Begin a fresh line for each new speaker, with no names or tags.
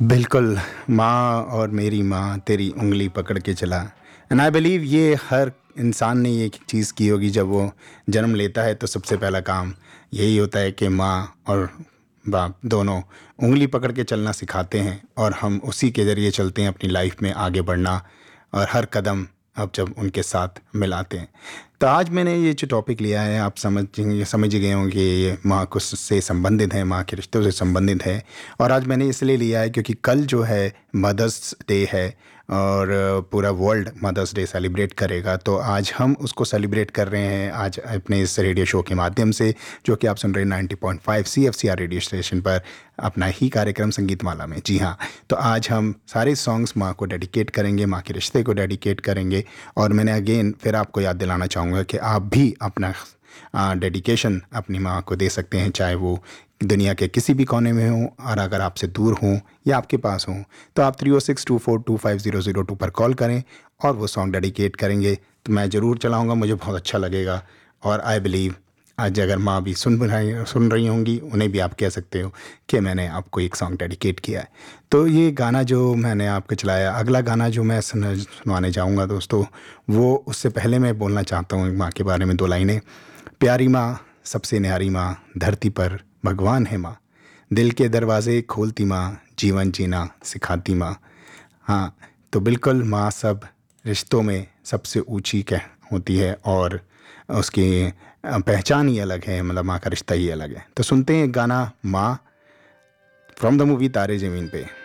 बिल्कुल, माँ और मेरी माँ तेरी उँगली पकड़ के चला। एंड आई बिलीव ये हर इंसान ने ये चीज़ की होगी। जब वो जन्म लेता है तो सबसे पहला काम यही होता है कि माँ और बाप दोनों उँगली पकड़ के चलना सिखाते हैं और हम उसी के ज़रिए चलते हैं अपनी लाइफ में आगे बढ़ना और हर कदम अब जब उनके साथ मिलाते हैं। तो आज मैंने ये जो टॉपिक लिया है, आप समझ गए होंगे, ये माँ को से संबंधित है, माँ के रिश्तों से संबंधित है। और आज मैंने इसलिए लिया है क्योंकि कल जो है मदर्स डे है और पूरा वर्ल्ड मदर्स डे सेलिब्रेट करेगा। तो आज हम उसको सेलिब्रेट कर रहे हैं आज अपने इस रेडियो शो के माध्यम से, जो कि आप सुन रहे हैं 90.5 CFCR रेडियो स्टेशन पर, अपना ही कार्यक्रम संगीत माला में। जी हाँ, तो आज हम सारे सॉन्ग्स माँ को डेडिकेट करेंगे, माँ के रिश्ते को डेडिकेट करेंगे। और मैंने अगेन फिर आपको याद दिलाना चाहूँगा कि आप भी अपना डेडिकेशन अपनी माँ को दे सकते हैं, चाहे वो दुनिया के किसी भी कोने में हो और अगर आपसे दूर हों या आपके पास हों, तो आप 306-2425002 पर कॉल करें और वो सॉन्ग डेडिकेट करेंगे तो मैं ज़रूर चलाऊँगा, मुझे बहुत अच्छा लगेगा। और आई बिलीव आज अगर माँ भी सुन रही होंगी, उन्हें भी आप कह सकते हो कि मैंने आपको एक सॉन्ग डेडिकेट किया है। तो ये गाना जो मैंने आपको चलाया, अगला गाना जो मैं सुनवाने जाऊँगा दोस्तों, वो उससे पहले मैं बोलना चाहता हूँ माँ के बारे में 2 लाइनें। प्यारी माँ, सबसे न्यारी माँ, धरती पर भगवान है माँ, दिल के दरवाज़े खोलती माँ, जीवन जीना सिखाती माँ। हाँ, तो बिल्कुल माँ सब रिश्तों में सबसे ऊँची कह होती है और उसकी पहचान ही अलग है, मतलब माँ का रिश्ता ही अलग है। तो सुनते हैं गाना माँ फ्रॉम द मूवी तारे ज़मीन पे।